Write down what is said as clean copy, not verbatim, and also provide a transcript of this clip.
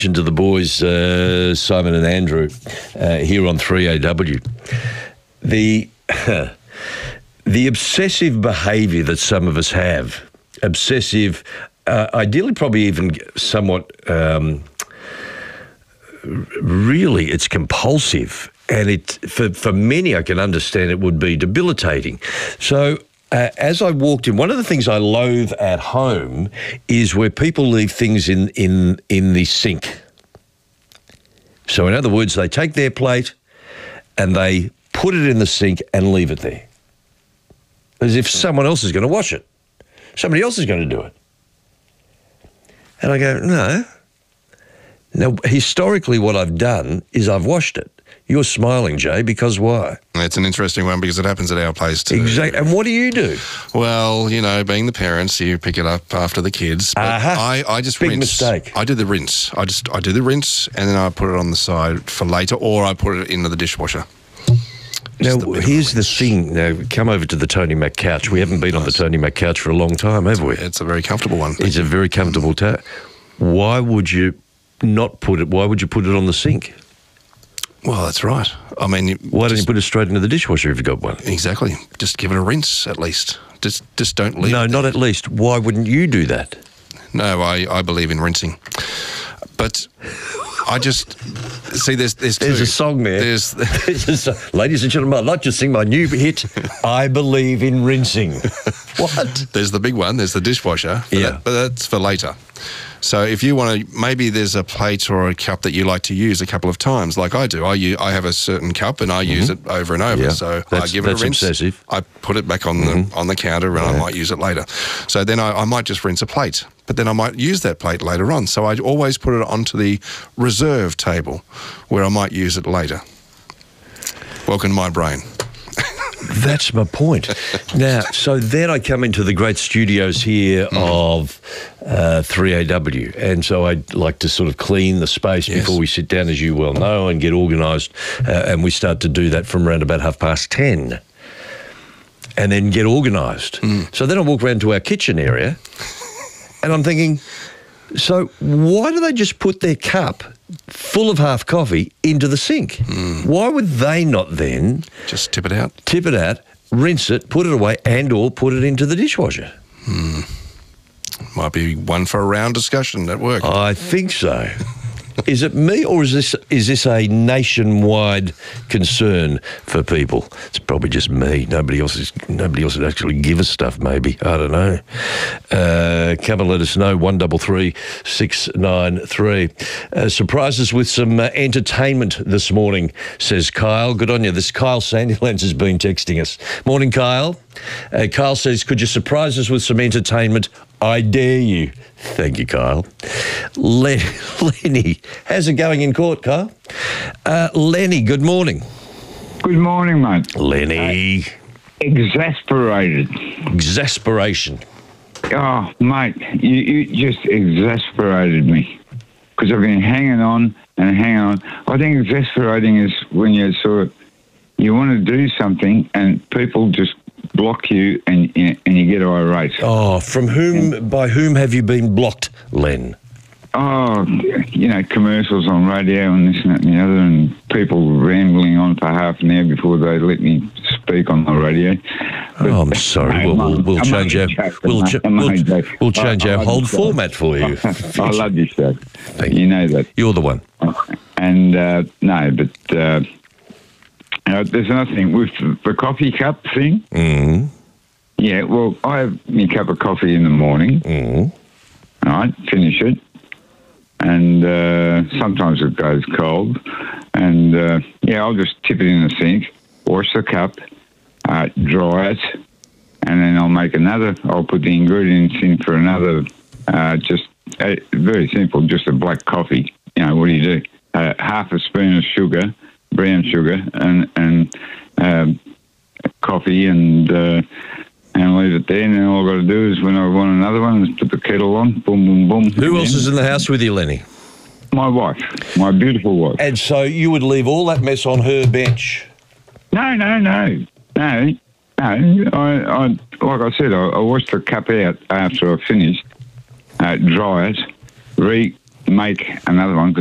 to the boys, Simon and Andrew, here on 3AW. The obsessive behaviour that some of us have, ideally probably even somewhat, really it's compulsive. And for many, I can understand it would be debilitating. So as I walked in, one of the things I loathe at home is where people leave things in the sink. So in other words, they take their plate and they put it in the sink and leave it there, as if someone else is going to wash it. Somebody else is going to do it. And I go, no. Now, historically, what I've done is I've washed it. You're smiling, Jay, because why? It's an interesting one because it happens at our place too. Exactly. And what do you do? Well, you know, being the parents, you pick it up after the kids. But I just Big rinse. mistake. I do the rinse. I do the rinse and then I put it on the side for later, or I put it into the dishwasher. Now, here's the thing. Now, come over to the Tony Mac couch. We haven't been on the Tony Mac couch for a long time, have we? It's a very comfortable one. It's a very comfortable Why would you not put it? Why would you put it on the sink? Well, that's right. I mean, why don't you put it straight into the dishwasher if you've got one? Exactly. Just give it a rinse at least. Just don't leave. No, not at least. Why wouldn't you do that? No, I believe in rinsing, but I just see there's two. There's a song there. Ladies and gentlemen, I'd like to sing my new hit. I believe in rinsing. What? There's the big one. There's the dishwasher. But that's for later. So if you want to, maybe there's a plate or a cup that you like to use a couple of times, like I do. I have a certain cup and I use it over and over. Yeah, so I give it a rinse. Obsessive. I put it back on the counter and I might use it later. So then I might just rinse a plate, but then I might use that plate later on. So I always put it onto the reserve table where I might use it later. Welcome to my brain. That's my point. Now, so then I come into the great studios here of 3AW, and so I'd like to sort of clean the space before we sit down, as you well know, and get organised, and we start to do that from around about 10:30, and then get organised. So then I walk around to our kitchen area, and I'm thinking, so why do they just put their cup full of half coffee into the sink? Why would they not then just tip it out, rinse it, put it away, and or put it into the dishwasher? Might be one for a round discussion at work. I think so. Is it me, or is this a nationwide concern for people? It's probably just me. Nobody else would actually give us stuff. Maybe, I don't know. Come and let us know. 133 693. Surprise us with some entertainment this morning, says Kyle. Good on you. This Kyle Sandilands has been texting us. Morning, Kyle. Kyle says, could you surprise us with some entertainment? I dare you. Thank you, Kyle. Lenny, how's it going in court, Kyle? Lenny, good morning. Good morning, mate. Lenny. Exasperation. Oh, mate, you just exasperated me because I've been hanging on and hanging on. I think exasperating is when you you want to do something and people just block you and you get irate. Oh, by whom have you been blocked, Len? Oh, commercials on radio and this and that and the other, and people rambling on for half an hour before they let me speak on the radio. But, I'm sorry. We'll change our whole format for you. I love your show. You know that. You're the one. And there's another thing with the coffee cup thing. Yeah, well, I have my cup of coffee in the morning. All right, finish it. And sometimes it goes cold. And, I'll just tip it in the sink, wash the cup, dry it, and then I'll put the ingredients in for another, very simple, just a black coffee. What do you do? Half a spoon of sugar, brown sugar, and coffee, and leave it there. And then all I've got to do is, when I want another one, is put the kettle on, boom, boom, boom. Who else is in the house with you, Lenny? My wife, my beautiful wife. And so you would leave all that mess on her bench? No. I like I said, I wash the cup out after I finish, dry it, make another one.